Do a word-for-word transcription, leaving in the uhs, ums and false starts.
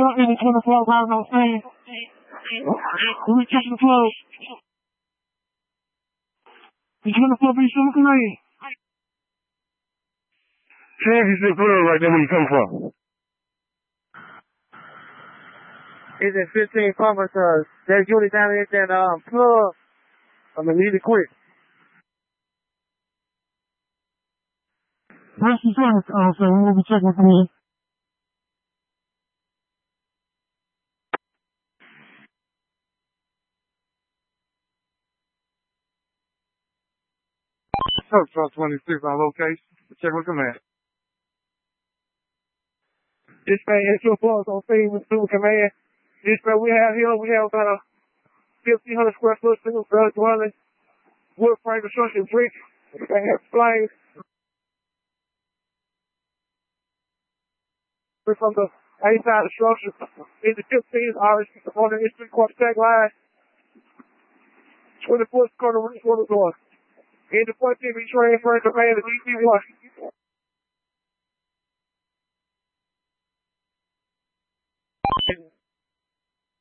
shot in the twenty-four round on scene. We're catching the flow. The twenty-four beat Super Command. Championship club right there where you come from. It's at fifteen Farmers, uh, there's Julie down there at that, um, plug. I'm gonna need it quick. Where's the service, uh, so we will be checking with me. Truck Truck twenty-six on location. Check with command. Dispatch S two four on scene with Super Command. Dispatch, we have here, we have about a fifteen hundred square foot single family dwelling, wood frame construction brick, they have flames from the east side of the structure. In the fifteenth, obviously, on the Eastern Court stack line, twenty-fourth corner, reach one door. In the fourteenth, we transfer command to D C one.